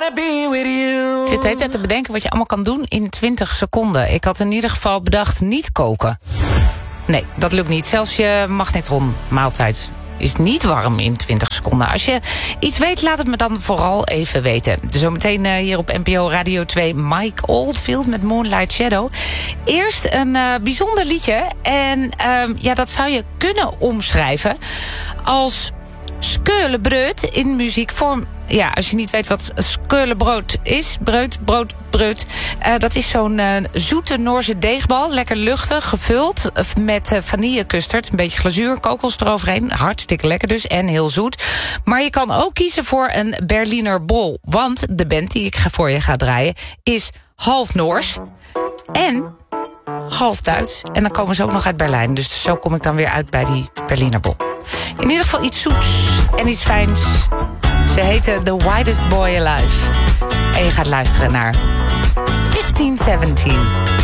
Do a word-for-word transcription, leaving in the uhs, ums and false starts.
wanna be with you. Ik zit de hele tijd te bedenken wat je allemaal kan doen in twintig seconden. Ik had in ieder geval bedacht niet koken. Nee, dat lukt niet. Zelfs je magnetron maaltijd is niet warm in twintig seconden. Als je iets weet, laat het me dan vooral even weten. Zometeen uh, hier op N P O Radio twee Mike Oldfield met Moonlight Shadow. Eerst een uh, bijzonder liedje. En uh, ja, dat zou je kunnen omschrijven als skeulebreud in muziekvorm. Ja, als je niet weet wat skeulebrood is, breud, brood, breud. Uh, dat is zo'n uh, zoete Noorse deegbal, lekker luchtig, gevuld met uh, vanillecustard, een beetje glazuur, kokos eroverheen. Hartstikke lekker dus en heel zoet. Maar je kan ook kiezen voor een Berliner Bol, want de band die ik voor je ga draaien is half Noors en half Duits. En dan komen ze ook nog uit Berlijn, dus zo kom ik dan weer uit bij die Berliner Bol. In ieder geval iets zoets en iets fijns. Ze heette The Widest Boy Alive. En je gaat luisteren naar fifteen seventeen.